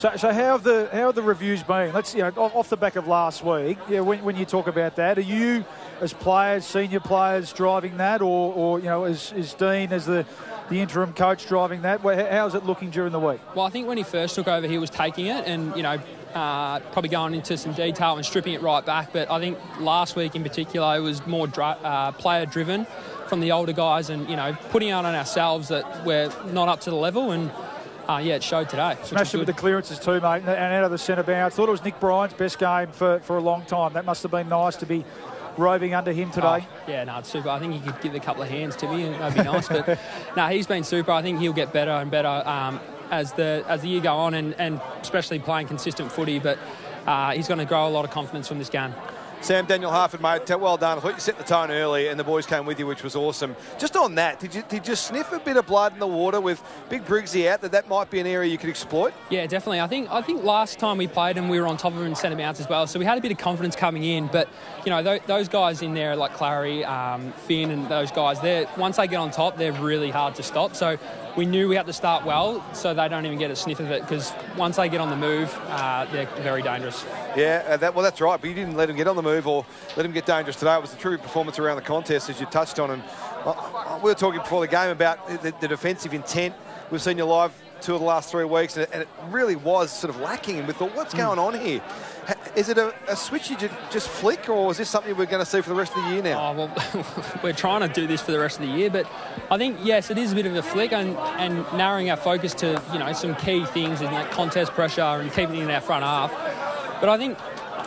So how have the reviews been? Let's off the back of last week. Yeah, when you talk about that, are you as players, senior players, driving that, or is Dean as the interim coach driving that? How's it looking during the week? Well, I think when he first took over, he was taking it and probably going into some detail and stripping it right back. But I think last week in particular, it was more player driven from the older guys, and putting out on ourselves that we're not up to the level and. It showed today. Smashed it with the clearances too, mate, and out of the centre bounce. Thought it was Nick Bryan's best game for a long time. That must have been nice to be roving under him today. It's super. I think he could give a couple of hands to me, and that'd be nice. But he's been super. I think he'll get better and better as the year go on, and especially playing consistent footy. But he's going to grow a lot of confidence from this game. Sam, Daniel Harford, mate, well done. I thought you set the tone early and the boys came with you, which was awesome. Just on that, did you sniff a bit of blood in the water with Big Briggsy out, that might be an area you could exploit? Yeah, definitely. I think last time we played him, we were on top of him in centre bounce as well, so we had a bit of confidence coming in. But, those guys in there like Clary, Finn and those guys, once they get on top, they're really hard to stop. So we knew we had to start well so they don't even get a sniff of it, because once they get on the move, they're very dangerous. Yeah, that's right, but you didn't let them get on the move or let them get dangerous today. It was a true performance around the contest, as you touched on. And we were talking before the game about the defensive intent. We've seen you live 2 of the last 3 weeks, and it really was sort of lacking. And we thought, what's going on here? Is it a switch you just flick, or is this something we're going to see for the rest of the year now? We're trying to do this for the rest of the year, but I think, yes, it is a bit of a flick, and narrowing our focus to, some key things in like contest pressure and keeping it in our front half. But I think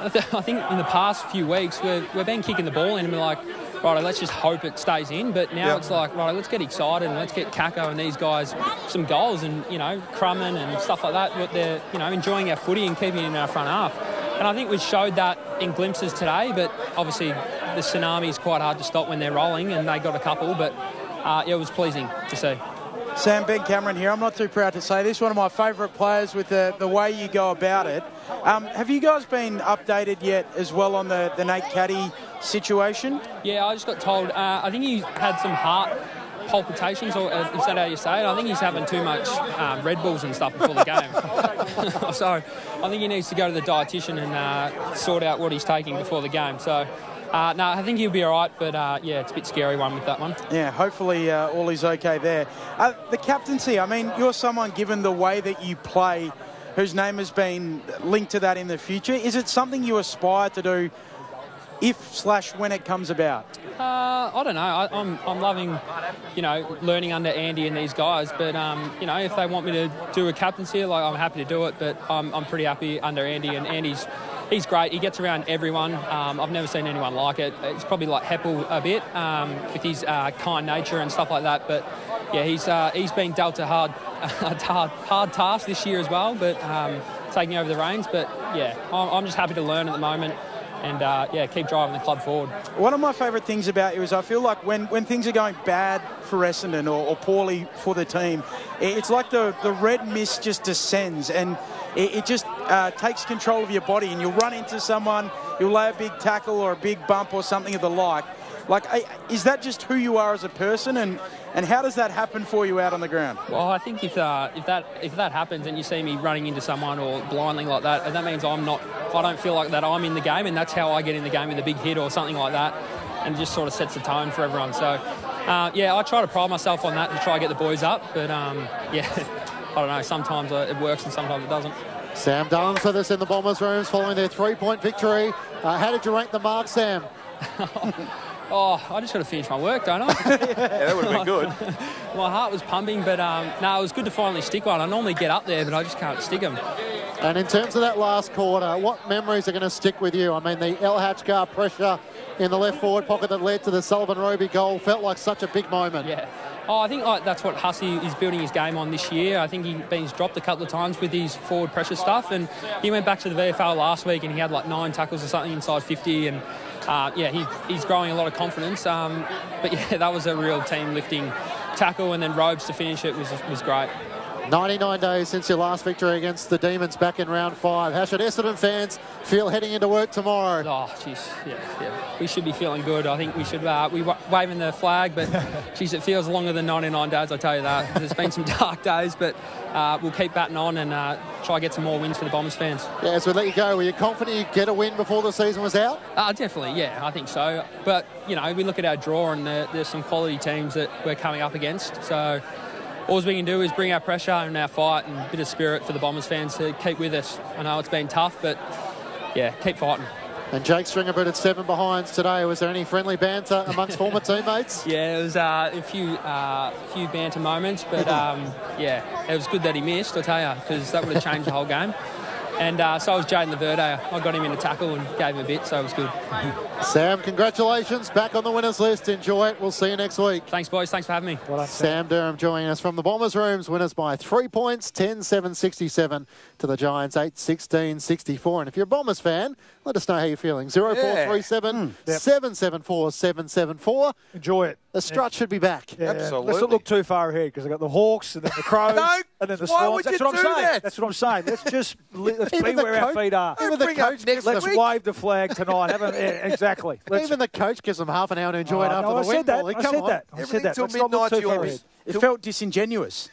in the past few weeks, we've been kicking the ball in and we're like, right, let's just hope it stays in. But now it's like, right, let's get excited and let's get Kako and these guys some goals and, Crumman and stuff like that. But they're, enjoying our footy and keeping it in our front half. And I think we showed that in glimpses today, but obviously the tsunami is quite hard to stop when they're rolling, and they got a couple, but it was pleasing to see. Sam, Ben Cameron here. I'm not too proud to say this. One of my favourite players with the way you go about it. Have you guys been updated yet as well on the Nate Caddy situation? Yeah, I just got told, I think he had some heart palpitations, or is that how you say it? I think he's having too much Red Bulls and stuff before the game. So I think he needs to go to the dietitian and sort out what he's taking before the game. So I think he'll be all right, but it's a bit scary one with that one. Yeah, hopefully all is okay there. The captaincy, I mean, you're someone, given the way that you play, whose name has been linked to that in the future. Is it something you aspire to do if/when it comes about? I don't know. I'm loving, learning under Andy and these guys. But if they want me to do a captaincy, I'm happy to do it. But I'm pretty happy under Andy, and he's great. He gets around everyone. I've never seen anyone like it. It's probably like Heppel a bit with his kind nature and stuff like that. But yeah, he's been dealt a hard task this year as well. But taking over the reins. But yeah, I'm just happy to learn at the moment. And, keep driving the club forward. One of my favourite things about you is I feel like when things are going bad for Essendon or poorly for the team, it's like the red mist just descends and it just takes control of your body, and you'll run into someone, you'll lay a big tackle or a big bump or something of the like. Is that just who you are as a person, and how does that happen for you out on the ground? Well, I think if that happens and you see me running into someone or blindly like that, and that means I don't feel like that I'm in the game, and that's how I get in the game with a big hit or something like that, and it just sort of sets the tone for everyone. So, I try to pride myself on that to try to get the boys up, but I don't know, sometimes it works and sometimes it doesn't. Sam Dunn with us in the Bombers rooms following their 3-point victory. How did you rank the mark, Sam? I just got to finish my work, don't I? Yeah, that would have been good. My heart was pumping, but it was good to finally stick one. I normally get up there, but I just can't stick them. And in terms of that last quarter, what memories are going to stick with you? I mean, the El Hadjgar pressure in the left forward pocket that led to the Sullivan Roby goal felt like such a big moment. Yeah. I think that's what Hussey is building his game on this year. I think he's dropped a couple of times with his forward pressure stuff, and he went back to the VFL last week and he had like 9 tackles or something inside 50, and he's growing a lot of confidence. But that was a real team lifting tackle, and then Robes to finish it was great. 99 days since your last victory against the Demons back in round 5. How should Essendon fans feel heading into work tomorrow? Oh, jeez, yeah. We should be feeling good. I think we should be waving the flag, but geez, it feels longer than 99 days, I tell you that. There's been some dark days, but we'll keep batting on and try to get some more wins for the Bombers fans. Yeah, as we let you go, were you confident you'd get a win before the season was out? Definitely, yeah, I think so. But, you know, we look at our draw and there's some quality teams that we're coming up against, so all we can do is bring our pressure and our fight and a bit of spirit for the Bombers fans to keep with us. I know it's been tough, but, yeah, keep fighting. And Jake Stringer booted 7 behinds today. Was there any friendly banter amongst former teammates? Yeah, it was a few banter moments, but, yeah, it was good that he missed, I tell you, because that would have changed the whole game. And so was Jaden Laverde. I got him in a tackle and gave him a bit, so it was good. Sam, congratulations. Back on the winners list. Enjoy it. We'll see you next week. Thanks, boys. Thanks for having me. Well done, Sam Durham joining us from the Bombers Rooms. Winners by 3 points, 10-7-67 to the Giants, 8-16-64. And if you're a Bombers fan, let us know how you're feeling. 0437 774 774. Enjoy it. The strut should be back. Yeah, absolutely. Let's not look too far ahead because I've got the Hawks and then the Crows and then the why Swans. would That's you what I'm do saying. that? That's what I'm saying. Let's be Even the where our coach- feet are. Even the Bring up coach, next Let's week. wave the flag tonight. Exactly. even the coach gives them half an hour to enjoy it after I the win. said that. Molly. I Come said on. that. I said Everything that. till Let's not look midnight's too far yours. ahead. It felt disingenuous.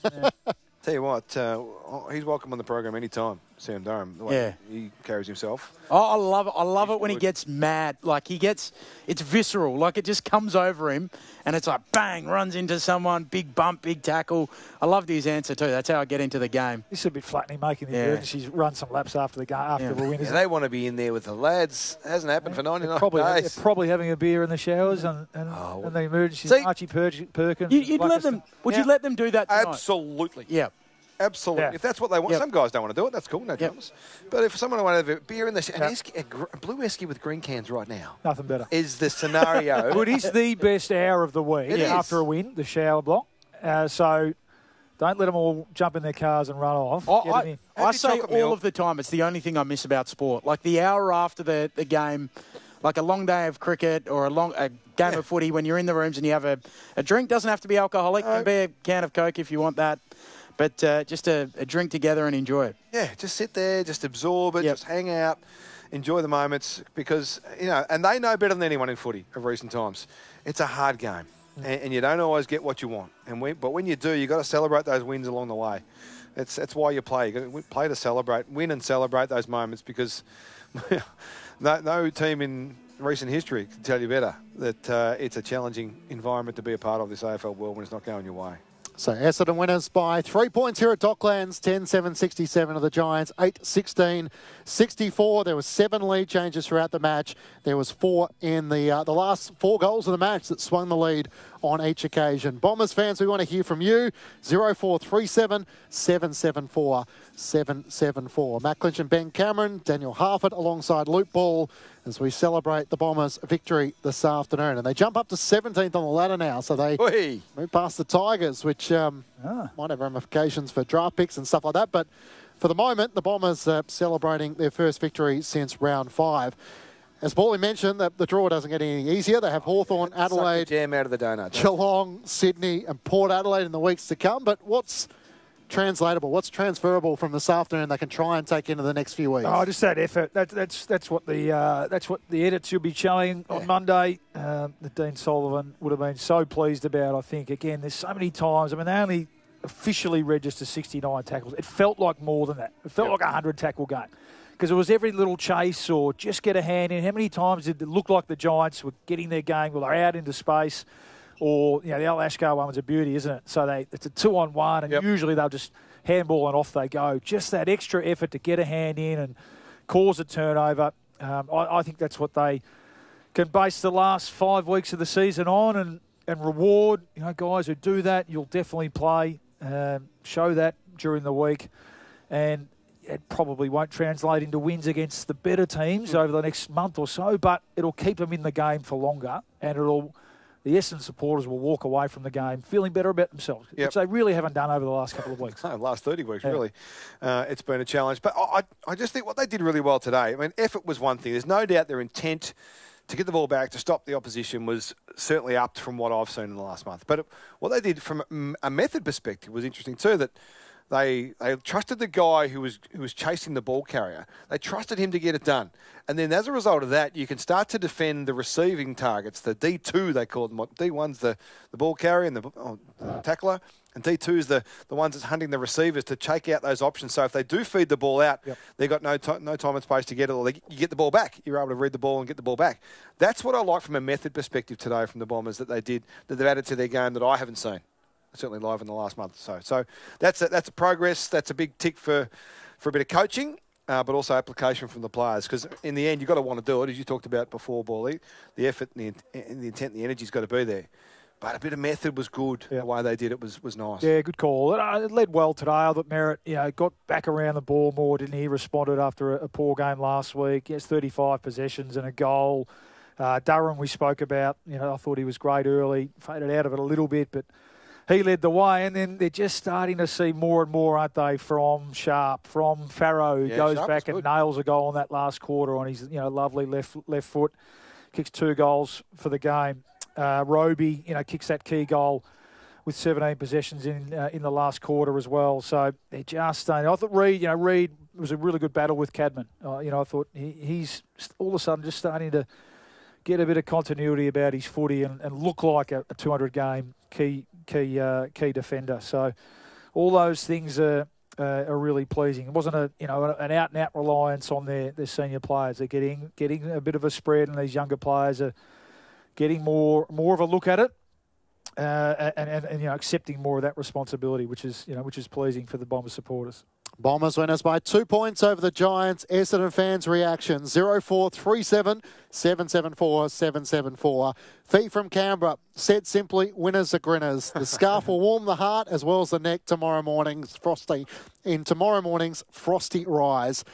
Tell you what, he's welcome on the program anytime, Sam Durham, the way he carries himself. Oh, I love it. I love it when he gets mad. Like, it's visceral. Like, it just comes over him and it's like, bang, runs into someone, big bump, big tackle. I loved his answer too. That's how I get into the game. This is a bit flattening, making the Yeah. emergencies run some laps after the game, after the win. Yeah, they want to be in there with the lads. Hasn't happened for 99 They're days. probably having a beer in the showers and the emergencies. See- Archie Perkins. You'd let them. Would you let them do that tonight? Absolutely. Yeah. Absolutely. Yeah. If that's what they want. Yep. Some guys don't want to do it. That's cool. No dramas. But if someone wanted to have a beer in the a blue esky with green cans right now Nothing better. is the scenario. Well, it is the best hour of the week It is. after a win, the shower block. So don't let them all jump in their cars and run off. Get 'em in. I Have say your chocolate all milk. of the time, it's the only thing I miss about sport. Like the hour after the game, like a long day of cricket or a game of footy when you're in the rooms and you have a drink. Doesn't have to be alcoholic. Can be a can of Coke if you want that. But just a drink together and enjoy it. Yeah, just sit there, just absorb it, Yep. just hang out, enjoy the moments because, and they know better than anyone in footy of recent times. It's a hard game and you don't always get what you want. But when you do, you've got to celebrate those wins along the way. That's why you play. You've got to play to celebrate, win and celebrate those moments because no team in recent history can tell you better that it's a challenging environment to be a part of this AFL world when it's not going your way. So Essendon winners by 3 points here at Docklands, 10-7-67 of the Giants, 8-16-64. There was 7 lead changes throughout the match. There was 4 in the last 4 goals of the match that swung the lead on each occasion. Bombers fans, we want to hear from you. 0437 774 774. Matt Clinch and Ben Cameron, Daniel Harford alongside Luke Ball as we celebrate the Bombers' victory this afternoon. And they jump up to 17th on the ladder now, so they move past the Tigers, which might have ramifications for draft picks and stuff like that. But for the moment, the Bombers are celebrating their first victory since round 5. As Paulie mentioned, the draw doesn't get any easier. They have Hawthorn, Adelaide, Jam out of the donut. Geelong, Sydney and Port Adelaide in the weeks to come. But what's translatable, what's transferable from this afternoon they can try and take into the next few weeks? Oh, just that effort. That's what the edits you'll be showing on Monday. That Dean Sullivan would have been so pleased about. I think again, there's so many times. I mean, they only officially registered 69 tackles. It felt like more than that. It felt like a 100 tackle game because it was every little chase or just get a hand in. How many times did it look like the Giants were getting their game? Well, they're out into space. Or, the Al Ashkar one was a beauty, isn't it? So it's a 2-on-1, and usually they'll just handball and off they go. Just that extra effort to get a hand in and cause a turnover. I think that's what they can base the last 5 weeks of the season on and reward guys who do that. You'll definitely play, show that during the week. And it probably won't translate into wins against the better teams over the next month or so, but it'll keep them in the game for longer, and the Essendon supporters will walk away from the game feeling better about themselves, which they really haven't done over the last couple of weeks. No, last 30 weeks, really. It's been a challenge. But I just think what they did really well today, I mean, effort was one thing. There's no doubt their intent to get the ball back, to stop the opposition was certainly upped from what I've seen in the last month. But what they did from a method perspective was interesting too, that They trusted the guy who was chasing the ball carrier. They trusted him to get it done. And then as a result of that, you can start to defend the receiving targets, the D2 they call them. D1's the ball carrier and the tackler, and D2 is the ones that's hunting the receivers to take out those options. So if they do feed the ball out, they've got no time and space to get it, or you get the ball back. You're able to read the ball and get the ball back. That's what I like from a method perspective today from the Bombers that they've added to their game that I haven't seen. Certainly live in the last month or so. So that's a progress. That's a big tick for a bit of coaching, but also application from the players. Because in the end, you've got to want to do it, as you talked about before, Bally. The effort and the intent and the energy's got to be there. But a bit of method was good. The way they did it was nice. Yeah, good call. It led well today. I thought Merritt, got back around the ball more, didn't he? Responded after a poor game last week. Yes, 35 possessions and a goal. Durham, we spoke about. I thought he was great early. Faded out of it a little bit, but he led the way, and then they're just starting to see more and more, aren't they, from Sharp, from Farrow, who goes Sharp back and nails a goal in that last quarter on his lovely left foot, kicks 2 goals for the game. Roby, kicks that key goal with 17 possessions in the last quarter as well. So they're just starting. I thought Reid was a really good battle with Cadman. I thought he's all of a sudden just starting to get a bit of continuity about his footy and look like a 200-game key defender. So all those things are really pleasing. It wasn't an out-and-out reliance on their senior players. They're getting a bit of a spread, and these younger players are getting more of a look at it, and accepting more of that responsibility, which is pleasing for the Bombers supporters. Bombers winners by 2 points over the Giants. Essendon fans' reaction 0437 774 774. Fee from Canberra said simply, winners are grinners. The scarf will warm the heart as well as the neck tomorrow morning's frosty rise.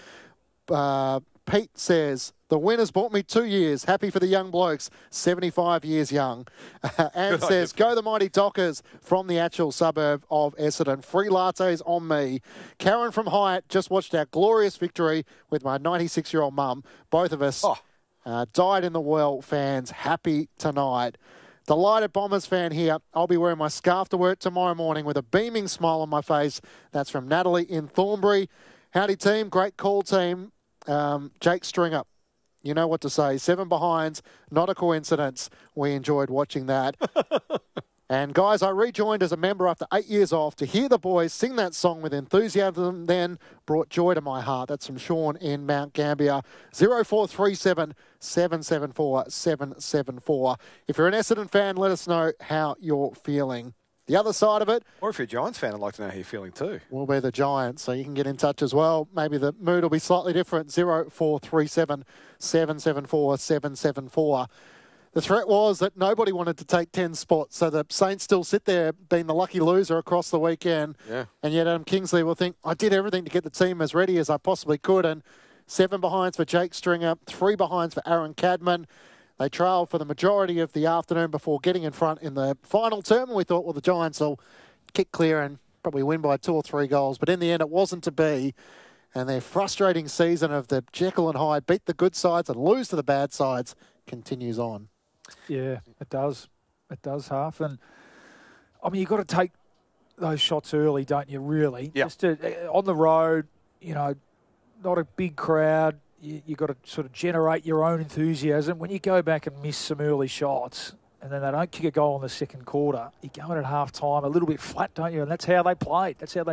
Pete says, the winners bought me 2 years. Happy for the young blokes, 75 years young. And says, go the mighty Dockers from the actual suburb of Essendon. Free lattes on me. Karen from Hyatt just watched our glorious victory with my 96-year-old mum. Both of us died in the well, fans. Happy tonight. Delighted Bombers fan here. I'll be wearing my scarf to work tomorrow morning with a beaming smile on my face. That's from Natalie in Thornbury. Howdy, team. Great call, team. Jake Stringer, you know what to say. 7 behinds, not a coincidence. We enjoyed watching that. And guys, I rejoined as a member after 8 years off. To hear the boys sing that song with enthusiasm then brought joy to my heart. That's from Sean in Mount Gambier. 0437 774 774. If you're an Essendon fan, let us know how you're feeling. The other side of it... Or if you're a Giants fan, I'd like to know how you're feeling too. Will be the Giants, so you can get in touch as well. Maybe the mood will be slightly different. 0437 774 774. The threat was that nobody wanted to take 10 spots, so the Saints still sit there being the lucky loser across the weekend. Yeah. And yet Adam Kingsley will think, I did everything to get the team as ready as I possibly could, and 7 behinds for Jake Stringer, 3 behinds for Aaron Cadman. They trailed for the majority of the afternoon before getting in front in the final term. We thought, well, the Giants will kick clear and probably win by 2 or 3 goals. But in the end, it wasn't to be. And their frustrating season of the Jekyll and Hyde, beat the good sides and lose to the bad sides, continues on. Yeah, it does. It does, Half. And, I mean, you've got to take those shots early, don't you, really? Yeah. Just on the road, not a big crowd. You've got to sort of generate your own enthusiasm. When you go back and miss some early shots and then they don't kick a goal in the second quarter, you go in at half-time a little bit flat, don't you? And that's how they played.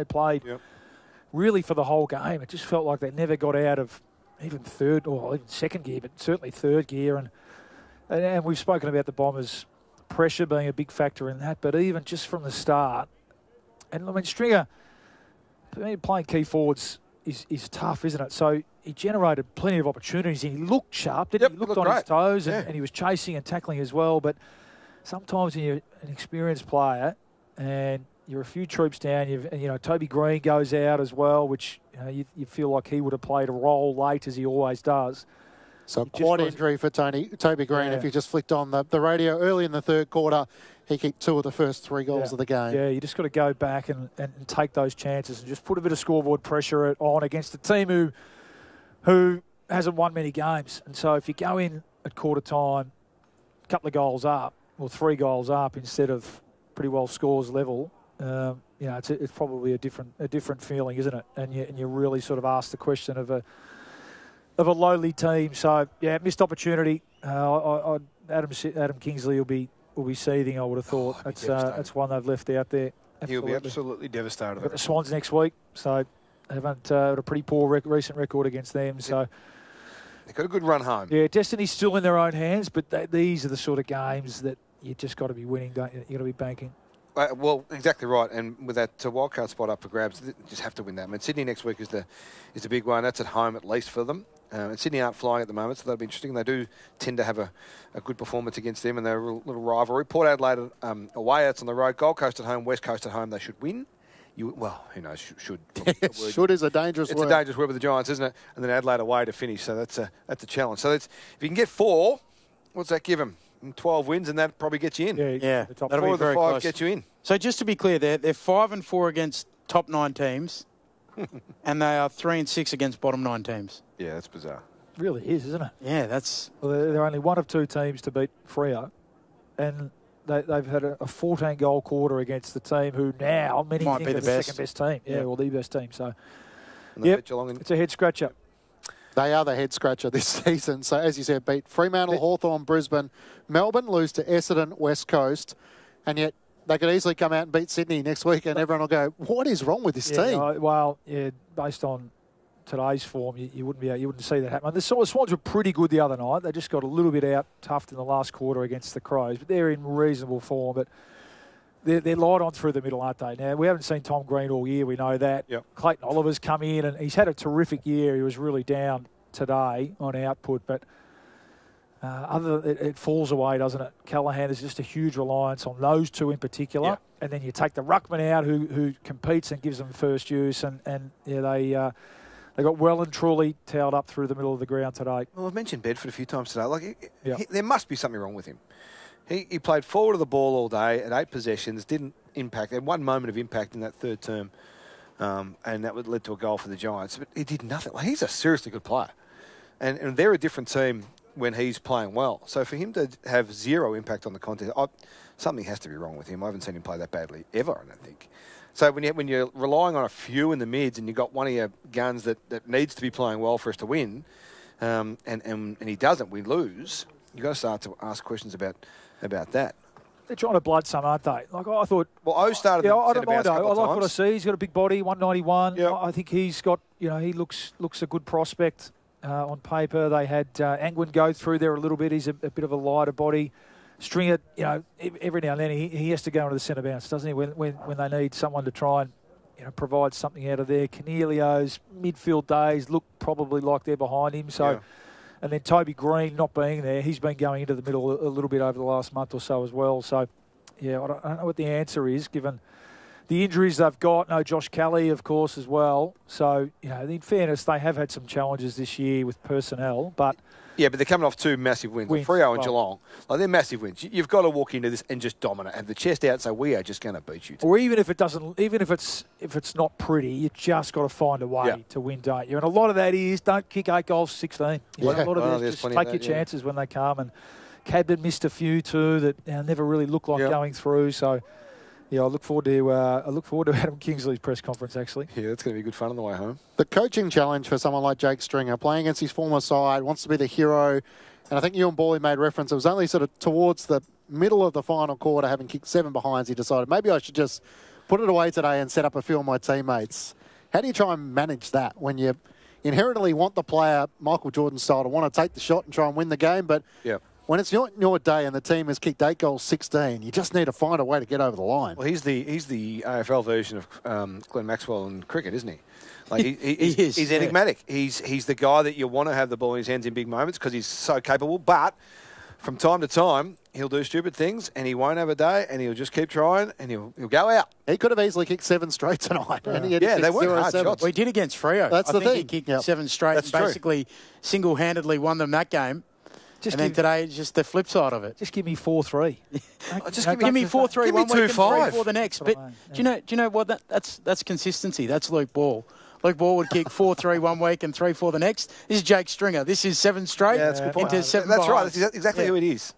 Really for the whole game. It just felt like they never got out of even third or even second gear, but certainly third gear. And we've spoken about the Bombers' pressure being a big factor in that, but even just from the start. And, I mean, Stringer, playing key forwards is tough, isn't it? So he generated plenty of opportunities and he looked sharp, didn't he? He looked on his toes and he was chasing and tackling as well. But sometimes when you're an experienced player and you're a few troops down, Toby Green goes out as well, which you feel like he would have played a role late as he always does. So quad injury for Toby Green. If you just flicked on the radio early in the third quarter, he kicked 2 of the first 3 goals of the game. Yeah, you just got to go back and take those chances and just put a bit of scoreboard pressure on against a team who hasn't won many games. And so if you go in at quarter time, a couple of goals up, or 3 goals up instead of pretty well scores level, you know, it's probably a different feeling, isn't it? And you really sort of ask the question of a lowly team. So yeah, missed opportunity. Adam Kingsley will be seething, I would have thought. That's one they've left out there. He'll be absolutely devastated. Got the Swans next week, so they haven't had a pretty poor recent record against them. So they've got a good run home. Yeah, destiny's still in their own hands, but these are the sort of games that you just got to be winning, don't you? You got to be banking. Well, exactly right. And with that wildcard spot up for grabs, you just have to win that. I mean, Sydney next week is the big one. That's at home at least for them. And Sydney aren't flying at the moment, so that'll be interesting. They do tend to have a good performance against them, and they're a little rivalry. Port Adelaide away, that's on the road. Gold Coast at home, West Coast at home. They should win. Well, who knows? Should. Should is a dangerous word. It's a dangerous word with the Giants, isn't it? And then Adelaide away to finish. So that's a challenge. So if you can get 4, what's that give them? 12 wins, and that probably gets you in. Yeah, the top that'll 4 be of the very 5 close. get you in. So just to be clear, they're 5-4 against top 9 teams, and they are 3-6 against bottom 9 teams. Yeah, that's bizarre. Really is, isn't it? Yeah, that's... Well, they're only one of 2 teams to beat Freo, and they've had a 14-goal quarter against the team who now many Might think be are the the best. second-best team. Yeah, well, the best team. So, Yep. it's a head-scratcher. They are the head-scratcher this season. So, as you said, beat Fremantle, Hawthorn, Brisbane, Melbourne, lose to Essendon, West Coast, and yet they could easily come out and beat Sydney next week, and everyone will go, what is wrong with this team? Well, based on today's form, you wouldn't see that happen. The Swans were pretty good the other night. They just got a little bit out-toughed in the last quarter against the Crows, but they're in reasonable form. But they're light on through the middle, aren't they? Now, we haven't seen Tom Green all year. We know that. Yep. Clayton Oliver's come in, and he's had a terrific year. He was really down today on output, but other than it falls away, doesn't it? Callaghan is just a huge reliance on those 2 in particular. Yeah. And then you take the ruckman out who competes and gives them first use, and they got well and truly towed up through the middle of the ground today. Well, I've mentioned Bedford a few times today. There must be something wrong with him. He played forward of the ball all day at 8 possessions, didn't impact. Had 1 moment of impact in that third term, and that led to a goal for the Giants. But he did nothing. He's a seriously good player. And they're a different team when he's playing well. So for him to have 0 impact on the contest, something has to be wrong with him. I haven't seen him play that badly ever, I don't think. So when you're relying on a few in the mids and you've got one of your guns that needs to be playing well for us to win, and he doesn't, we lose, you've got to start to ask questions about that. They're trying to blood some, aren't they? Like I thought. Well, O started. Yeah, I don't mind. I like times. what I see. He's got a big body, 191. Yep. I think he's got. He looks a good prospect on paper. They had Angwin go through there a little bit. He's a bit of a lighter body. Stringer, every now and then he has to go into the centre bounce, doesn't he? When they need someone to try and provide something out of there. Cornelio's midfield days look probably like they're behind him. So. Yeah. And then Toby Green not being there, he's been going into the middle a little bit over the last month or so as well. So, yeah, I don't know what the answer is, given the injuries they've got. No Josh Kelly, of course, as well. So, in fairness, they have had some challenges this year with personnel, but... Yeah, but they're coming off 2 massive wins. Freo and Geelong. They're massive wins. You've got to walk into this and just dominate, have the chest out and say, we are just going to beat you. Or even if it's not pretty, you just got to find a way to win, don't you? And a lot of that is don't kick 8 goals 16. A lot of it is just take your chances when they come. And Cadman missed a few too that never really looked like going through. So, I look forward to Adam Kingsley's press conference, actually. Yeah, that's going to be good fun on the way home. The coaching challenge for someone like Jake Stringer, playing against his former side, wants to be the hero. And I think you and Bally made reference. It was only sort of towards the middle of the final quarter, having kicked 7 behinds, he decided maybe I should just put it away today and set up a few of my teammates. How do you try and manage that when you inherently want the player, Michael Jordan style, to want to take the shot and try and win the game, but... Yeah. When it's your day and the team has kicked 8 goals 16, you just need to find a way to get over the line. Well, he's the AFL version of Glenn Maxwell in cricket, isn't he? Like he's enigmatic. He's the guy that you want to have the ball in his hands in big moments because he's so capable. But from time to time, he'll do stupid things and he won't have a day and he'll just keep trying and he'll go out. He could have easily kicked 7 straight tonight. Yeah, and he had they weren't hard shots. We did against Freo. That's the thing. He kicked 7 straight and basically single-handedly won them that game. Then today, just the flip side of it. Just give me 4-3. Just give me 4-3 one week and 3-4 the next. But do you know what? That's consistency. That's Luke Ball. Luke Ball would kick 4-3 one week and 3-4 the next. This is Jake Stringer. This is 7 straight. Yeah, that's a good point. Into 7 That's right. behinds. That's exactly who it is.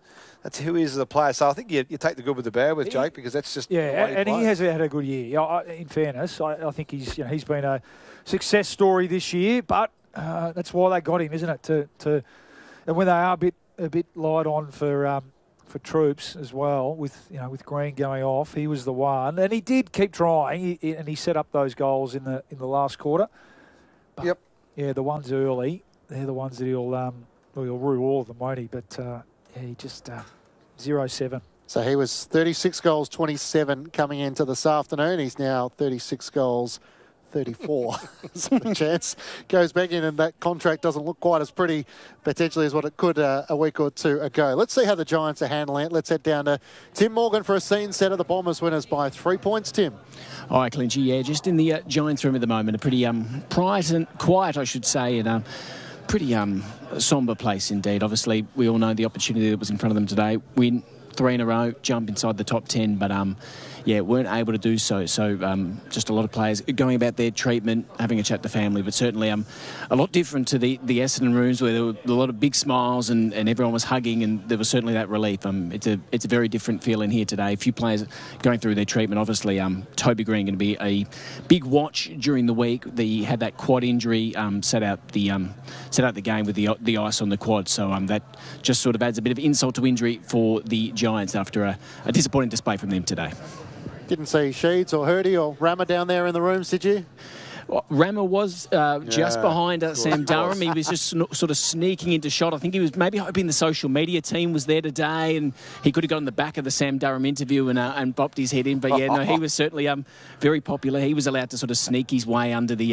that's who he is as a player. So I think you take the good with the bad with Jake, because that's just the way and he has had a good year. In fairness, I think he's been a success story this year, but that's why they got him, isn't it? And when they are a bit light on for Troops as well, with Green going off, he was the one, and he did keep trying, and he set up those goals in the last quarter. But, yep. Yeah, the ones early, they're the ones that he'll rue all of them, won't he? But he just 0-7. So he was 36 goals, 27 coming into this afternoon. He's now 36 goals, 34. So the chance goes back in, and that contract doesn't look quite as pretty potentially as what it could a week or two ago. Let's see how the Giants are handling it. Let's head down to Tim Morgan for a scene set of the Bombers winners by 3 points. Tim. Hi, Clinchy. Yeah, just in the Giants room at the moment. A pretty quiet, I should say, and pretty sombre place indeed. Obviously, we all know the opportunity that was in front of them today. Win 3 in a row, jump inside the top 10, but weren't able to do so. So just a lot of players going about their treatment, having a chat to family, but certainly a lot different to the Essendon rooms, where there were a lot of big smiles and everyone was hugging, and there was certainly that relief. It's a very different feeling here today. A few players going through their treatment. Obviously, Toby Green going to be a big watch during the week. He had that quad injury, set out the game with the ice on the quad. So that just sort of adds a bit of insult to injury for the Giants after a disappointing display from them today. Didn't see Sheeds or Hurdy or Rammer down there in the rooms, did you? Well, Rammer was just behind Sam Durham. He was just sort of sneaking into shot. I think he was maybe hoping the social media team was there today, and he could have got on the back of the Sam Durham interview and bopped his head in. But yeah, no, he was certainly very popular. He was allowed to sort of sneak his way under the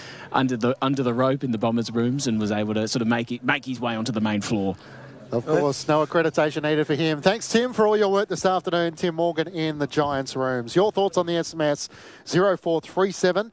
rope in the Bombers' rooms, and was able to sort of make his way onto the main floor. Of course, no accreditation needed for him. Thanks, Tim, for all your work this afternoon. Tim Morgan in the Giants rooms. Your thoughts on the SMS 0437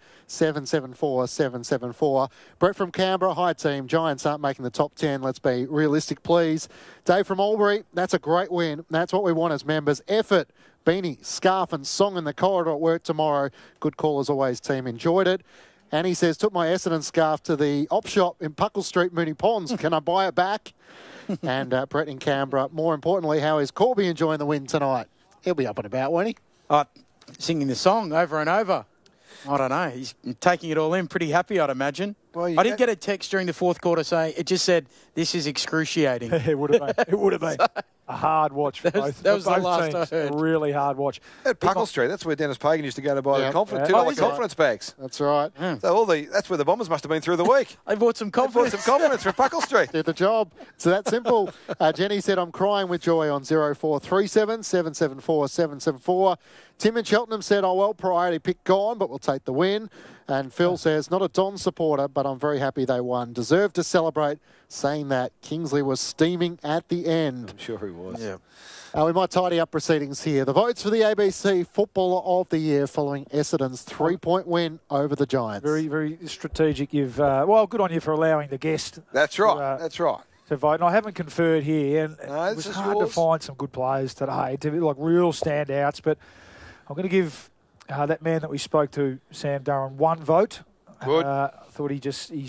774 774. Brett from Canberra. Hi, team. Giants aren't making the top 10. Let's be realistic, please. Dave from Albury. That's a great win. That's what we want as members. Effort, beanie, scarf and song in the corridor at work tomorrow. Good call as always, team. Enjoyed it. And he says, took my Essendon scarf to the op shop in Puckle Street, Moonee Ponds. Can I buy it back? And Brett in Canberra. More importantly, how is Corby enjoying the win tonight? He'll be up and about, won't he? Singing the song over and over. I don't know. He's taking it all in. Pretty happy, I'd imagine. Well, I did get a text during the fourth quarter saying it just said, "This is excruciating." It would have been. It would have been a hard watch for both. That was both the last teams. I heard. A really hard watch. At Puckle Street, that's where Dennis Pagan used to go to buy the confidence bags. That's right. So that's where the Bombers must have been through the week. They bought some confidence. They bought some confidence for Puckle Street. Did the job. So that's simple. Jenny said, I'm crying with joy on 0437 774 774. Tim in Cheltenham said, oh, well, priority pick gone, but we'll take the win. And Phil says, not a Don supporter, but I'm very happy they won. Deserved to celebrate, saying that Kingsley was steaming at the end. I'm sure he was. Yeah. We might tidy up proceedings here. The votes for the ABC Footballer of the Year following Essendon's 3-point win over the Giants. Very, very strategic. You've good on you for allowing the guest. That's right. That's right. To vote. And I haven't conferred here, and it was hard to find some good players today, like real standouts. But I'm going to give that man that we spoke to, Sam Durham, 1 vote. Good. I thought he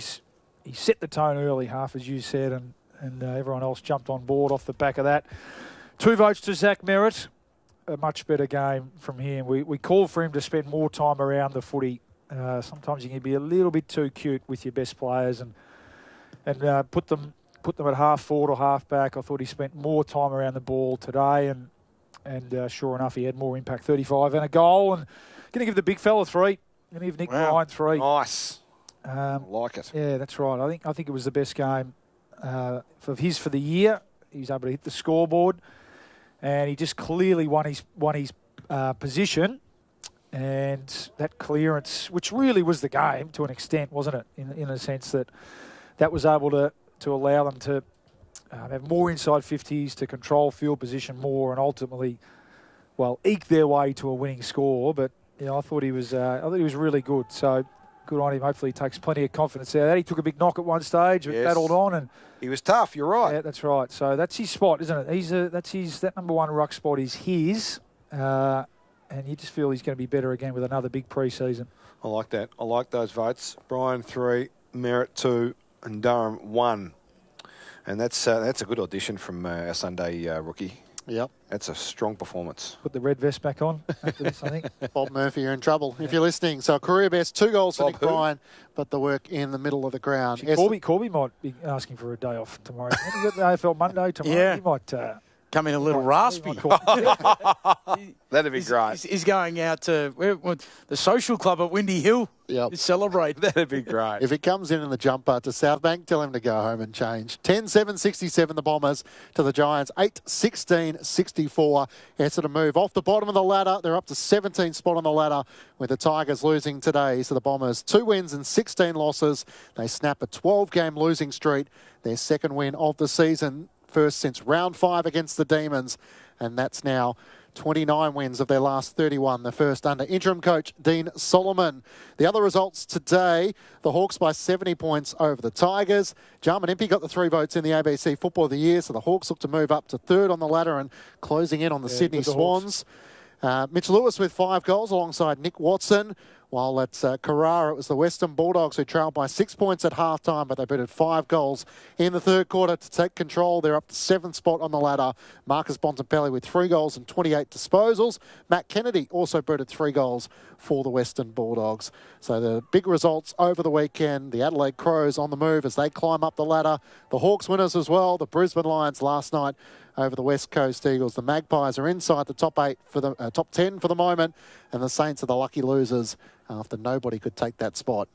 set the tone early, half as you said, and everyone else jumped on board off the back of that. 2 votes to Zach Merritt. A much better game from him. We called for him to spend more time around the footy. Sometimes you can be a little bit too cute with your best players and put them at half forward or half back. I thought he spent more time around the ball today, and sure enough, he had more impact, 35 and a goal. And going to give the big fella 3. Going to give Nick Ryan 3. Nice. I like it. Yeah, that's right. I think it was the best game for the year. He was able to hit the scoreboard, and he just clearly won his position. And that clearance, which really was the game to an extent, wasn't it? In a sense that was able to allow them to have more inside 50s, to control field position more, and ultimately, eke their way to a winning score. But I thought he was really good. So good on him. Hopefully, he takes plenty of confidence out of that. He took a big knock at one stage, but battled on, and he was tough. You're right. Yeah, that's right. So that's his spot, isn't it? That number 1 ruck spot is his, and you just feel he's going to be better again with another big pre-season. I like that. I like those votes. Brian 3, Merritt 2, and Durham 1. And that's a good audition from our Sunday rookie. Yep. That's a strong performance. Put the red vest back on after this, I think. Bob Murphy, you're in trouble if you're listening. So career best, 2 goals for Bob Nick who? Bryan, but the work in the middle of the ground. Corby might be asking for a day off tomorrow. You've got the AFL Monday tomorrow. Yeah. He might... Come in a little raspy. That'd be great. He's going out to the social club at Windy Hill Yep. to celebrate. That'd be great. If he comes in the jumper to Southbank, tell him to go home and change. 10-7-67 the Bombers to the Giants. 8-16-64. Essendon move off the bottom of the ladder. They're up to 17th spot on the ladder with the Tigers losing today. So the Bombers 2 wins and 16 losses. They snap a 12-game losing streak. Their second win of the season. First since round 5 against the Demons. And that's now 29 wins of their last 31, the first under interim coach Dean Solomon. The other results today, the Hawks by 70 points over the Tigers. Jarman Impey got the 3 votes in the ABC Football of the Year, so the Hawks look to move up to 3rd on the ladder and closing in on the Sydney Swans. Mitch Lewis with 5 goals alongside Nick Watson. While at Carrara, it was the Western Bulldogs who trailed by 6 points at half-time, but they booted 5 goals in the third quarter to take control. They're up to 7th spot on the ladder. Marcus Bontempelli with 3 goals and 28 disposals. Matt Kennedy also booted 3 goals for the Western Bulldogs. So the big results over the weekend. The Adelaide Crows on the move as they climb up the ladder. The Hawks winners as well. The Brisbane Lions last night over the West Coast Eagles. The Magpies are inside the top 8 for the top 10 for the moment, and the Saints are the lucky losers after nobody could take that spot.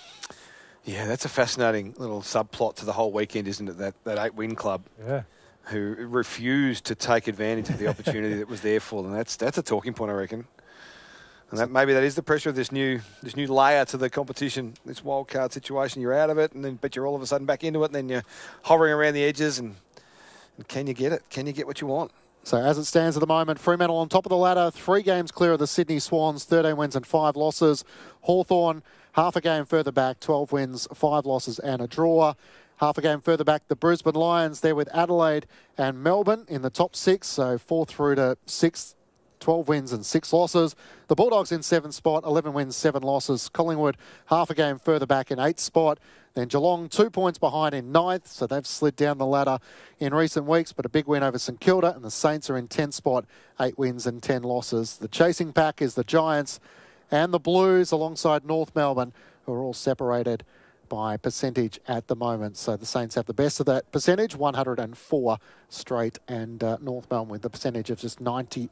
Yeah, that's a fascinating little subplot to the whole weekend, isn't it? That 8-win club, who refused to take advantage of the opportunity that was there for them. That's a talking point, I reckon. And maybe that is the pressure of this new layer to the competition, this wild card situation. You're out of it, but you're all of a sudden back into it, and then you're hovering around the edges. And can you get it? Can you get what you want? So as it stands at the moment, Fremantle on top of the ladder, 3 games clear of the Sydney Swans, 13 wins and 5 losses. Hawthorn, half a game further back, 12 wins, 5 losses and a draw. Half a game further back, the Brisbane Lions, they're with Adelaide and Melbourne in the top 6, so 4th through to 6th. 12 wins and 6 losses. The Bulldogs in 7th spot, 11 wins, 7 losses. Collingwood half a game further back in 8th spot. Then Geelong 2 points behind in 9th, so they've slid down the ladder in recent weeks, but a big win over St Kilda, and the Saints are in 10th spot, 8 wins and 10 losses. The chasing pack is the Giants and the Blues alongside North Melbourne, who are all separated by percentage at the moment. So the Saints have the best of that percentage, 104 straight, and North Melbourne with the percentage of just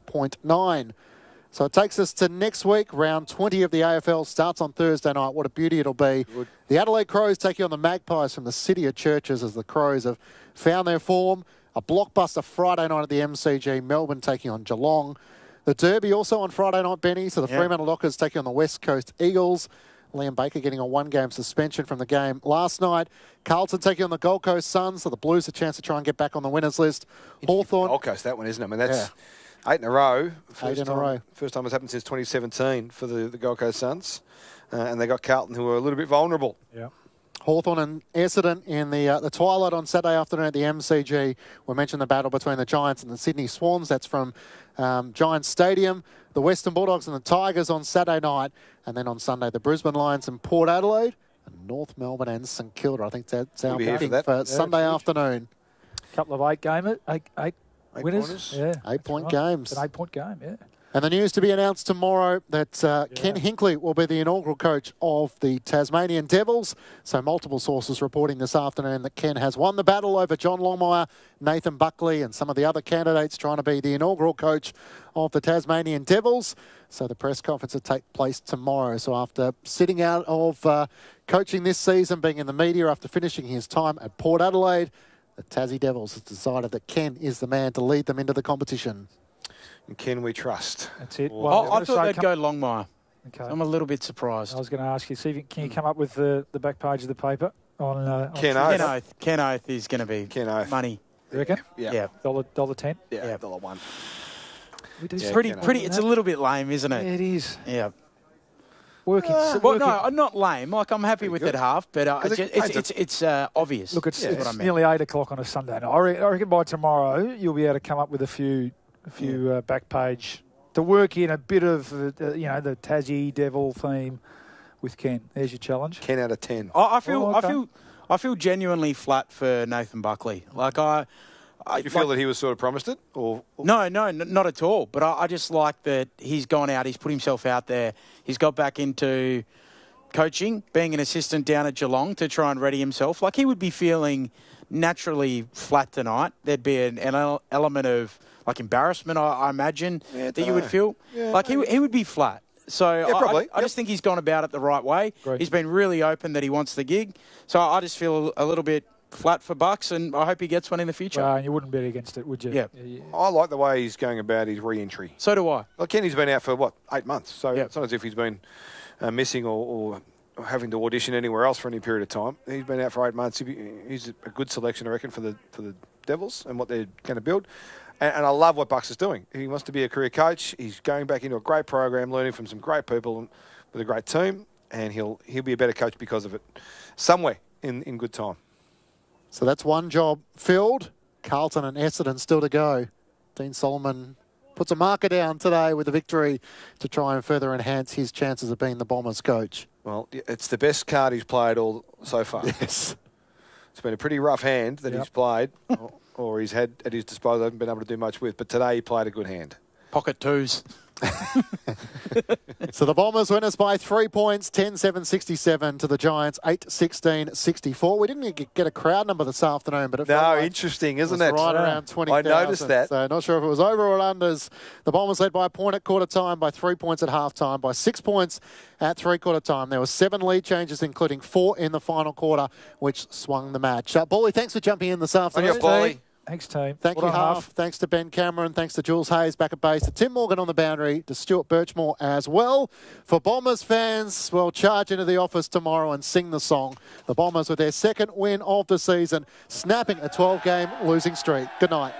90.9. So it takes us to next week. Round 20 of the AFL starts on Thursday night. What a beauty it'll be. Good. The Adelaide Crows taking on the Magpies from the City of Churches as the Crows have found their form. A blockbuster Friday night at the MCG. Melbourne taking on Geelong. The Derby also on Friday night, Benny. So the Fremantle Dockers taking on the West Coast Eagles. Liam Baker getting a 1-game suspension from the game last night. Carlton taking on the Gold Coast Suns, so the Blues a chance to try and get back on the winners list. Hawthorn. Gold Coast, that one, isn't it? I mean, that's 8 in a row. First time it's happened since 2017 for the Gold Coast Suns. And they got Carlton, who are a little bit vulnerable. Yeah. Hawthorn and Essendon in the twilight on Saturday afternoon at the MCG. We mentioned the battle between the Giants and the Sydney Swans. That's from Giants Stadium. The Western Bulldogs and the Tigers on Saturday night. And then on Sunday, the Brisbane Lions and Port Adelaide. And North Melbourne and St Kilda. I think that's our picking for Sunday afternoon. Couple of 8 winners. Pointers. Yeah. 8-point games. It's an 8-point game, yeah. And the news to be announced tomorrow that Ken Hinkley will be the inaugural coach of the Tasmanian Devils. So multiple sources reporting this afternoon that Ken has won the battle over John Longmire, Nathan Buckley and some of the other candidates trying to be the inaugural coach of the Tasmanian Devils. So the press conference will take place tomorrow. So after sitting out of coaching this season, being in the media after finishing his time at Port Adelaide, the Tassie Devils has decided that Ken is the man to lead them into the competition. And Ken we trust. That's it. Well, I thought they'd go Longmire. Okay. I'm a little bit surprised. I was going to ask you, can you come up with the back page of the paper on Ken Oath. Ken Oath is going to be money. You reckon? Yeah. $1.10? Yeah, $1. It's pretty. It's a little bit lame, isn't it? Yeah, it is. Yeah. Working. No, I'm not lame. Like, I'm happy with it half, but it's obvious. Look, it's what I mean. nearly 8 o'clock on a Sunday night. I reckon by tomorrow you'll be able to come up with a few back page to work in a bit of the Tassie Devil theme with Ken. There's your challenge. 10 out of 10. I feel genuinely flat for Nathan Buckley. Like You feel that he was sort of promised it? No, not at all. But I just like that he's gone out, he's put himself out there. He's got back into coaching, being an assistant down at Geelong to try and ready himself. Like, he would be feeling naturally flat tonight. There'd be an element of, like, embarrassment, I imagine, that you would feel. Yeah, like, he would be flat. So probably. I just think he's gone about it the right way. Great. He's been really open that he wants the gig. So I just feel a little bit flat for Bucks, and I hope he gets one in the future. And you wouldn't bet against it, would you? Yeah. I like the way he's going about his re-entry. So do I. Well, Kenny's been out for, 8 months? So Yep. it's not as if he's been missing or having to audition anywhere else for any period of time. He's been out for 8 months. He's a good selection, I reckon, for the Devils and what they're going to build. And I love what Bucks is doing. He wants to be a career coach. He's going back into a great program, learning from some great people with a great team, and he'll be a better coach because of it somewhere in good time. So that's one job filled. Carlton and Essendon still to go. Dean Solomon puts a marker down today with a victory to try and further enhance his chances of being the Bombers coach. Well, it's the best card he's played all so far. Yes. It's been a pretty rough hand that he's played or he's had at his disposal. Hasn't been able to do much with, but today he played a good hand. Pocket twos. So the Bombers win us by 3 points, 10-7-67 to the Giants, 8-16-64. We didn't get a crowd number this afternoon, but it felt like interesting, it isn't was it? right around 20,000. I noticed that. So not sure if it was over or unders. The Bombers led by a point at quarter time, by 3 points at half time, by 6 points at three-quarter time. There were 7 lead changes, including 4 in the final quarter, which swung the match. Bally, thanks for jumping in this afternoon. Thank you, Bally. Thanks, team. Thank you, Half. Thanks to Ben Cameron. Thanks to Jules Hayes back at base. To Tim Morgan on the boundary. To Stuart Birchmore as well. For Bombers fans, well, charge into the office tomorrow and sing the song. The Bombers with their second win of the season, snapping a 12-game losing streak. Good night.